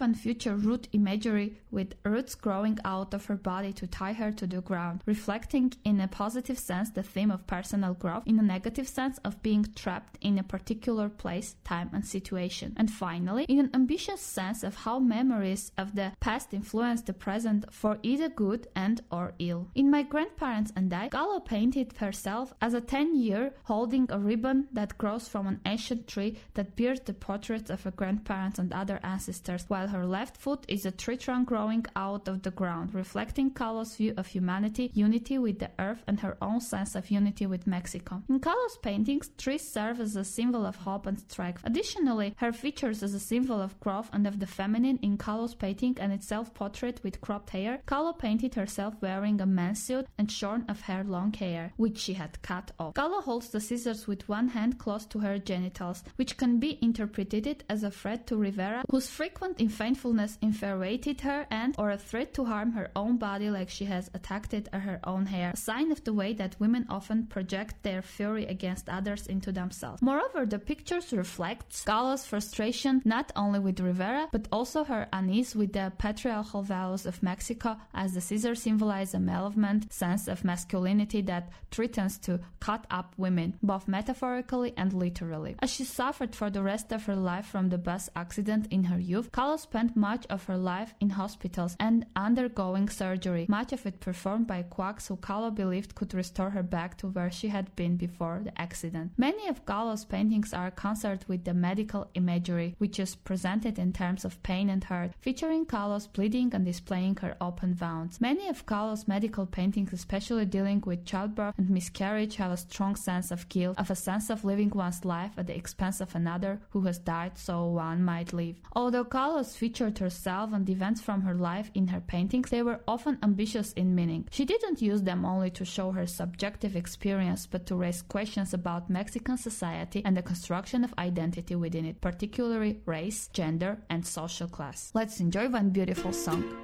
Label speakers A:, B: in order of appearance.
A: often feature root imagery with roots growing out of her body to tie her to the ground, reflecting in a positive sense the theme of personal growth, in a negative sense of being trapped in a particular place, time, and situation. And finally, in an ambitious sense of how memories of the past influence the present for either good and or ill. In My Grandparents and I, Gallo painted herself as a 10-year holding a ribbon that grows from an ancient tree that bears the portraits of her grandparents and other ancestors, while her left foot is a tree trunk growing out of the ground, reflecting Kahlo's view of humanity, unity with the earth, and her own sense of unity with Mexico. In Kahlo's paintings, trees serve as a symbol of hope and strength. Additionally, her features as a symbol of growth and of the feminine in Kahlo's painting and its self-portrait with cropped hair. Kahlo painted herself wearing a men's suit and shorn of her long hair, which she had cut off. Kahlo holds the scissors with one hand close to her genitals, which can be interpreted as a threat to Rivera, whose frequent unfaithfulness infuriated her, and or a threat to harm her own body like she has attacked it or her own hair, a sign of the way that women often project their fury against others into themselves. Moreover, the pictures reflect Kahlo's frustration not only with Rivera, but also her unease with the patriarchal values of Mexico, as the scissors symbolize a malevolent sense of masculinity that threatens to cut up women, both metaphorically and literally. As she suffered for the rest of her life from the bus accident in her youth, Kahlo spent much of her life in hospitals and undergoing surgery, much of it performed by quacks who Kahlo believed could restore her back to where she had been before the accident. Many of Kahlo's paintings are concerned with the medical imagery, which is presented in terms of pain and hurt, featuring Kahlo's bleeding and displaying her open wounds. Many of Kahlo's medical paintings, especially dealing with childbirth and miscarriage, have a strong sense of guilt, of a sense of living one's life at the expense of another who has died so one might live. Although Kahlo's featured herself and events from her life in her paintings, they were often ambitious in meaning. She didn't use them only to show her subjective experience, but to raise questions about Mexican society and the construction of identity within it, particularly race, gender, and social class. Let's enjoy one beautiful song.